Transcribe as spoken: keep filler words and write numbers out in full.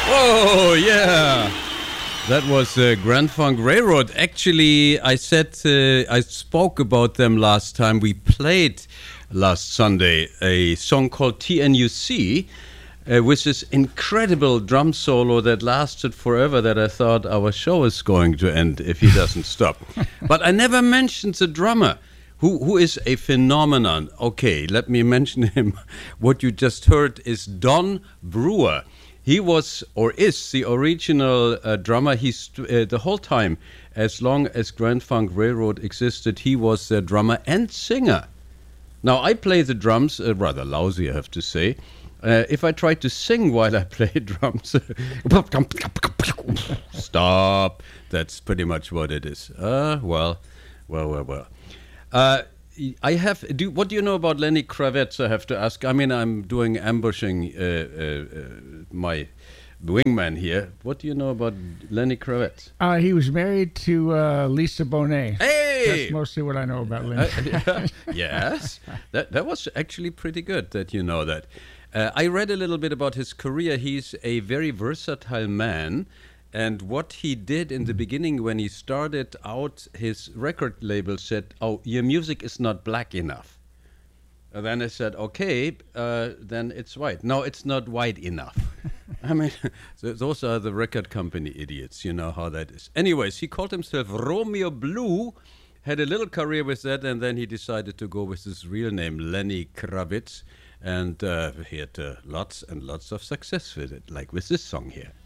Oh, yeah. That was uh, Grand Funk Railroad. Actually, I said, uh, I spoke about them last time. We played last Sunday a song called T N U C, uh, with this incredible drum solo that lasted forever that I thought our show is going to end if he doesn't stop. But I never mentioned the drummer, who, who is a phenomenon. Okay, let me mention him. What you just heard is Don Brewer. He was, or is, the original uh, drummer. He's uh, the whole time, as long as Grand Funk Railroad existed, he was the drummer and singer. Now, I play the drums, uh, rather lousy, I have to say. Uh, if I try to sing while I play drums, stop. That's pretty much what it is. Uh, well, well, well, well. Uh, I have. Do what do you know about Lenny Kravitz? I have to ask. I mean, I'm doing ambushing uh, uh, uh, my wingman here. What do you know about Lenny Kravitz? Uh, he was married to uh, Lisa Bonet. Hey, that's mostly what I know about Lenny. Uh, yes, that that was actually pretty good. That you know that. Uh, I read a little bit about his career. He's a very versatile man. And what he did in the beginning when he started out, his record label said, oh, your music is not black enough. And then I said, okay, uh, then it's white. No, it's not white enough. I mean, those are the record company idiots. You know how that is. Anyways, he called himself Romeo Blue, had a little career with that, and then he decided to go with his real name, Lenny Kravitz. And uh, he had uh, lots and lots of success with it, like with this song here.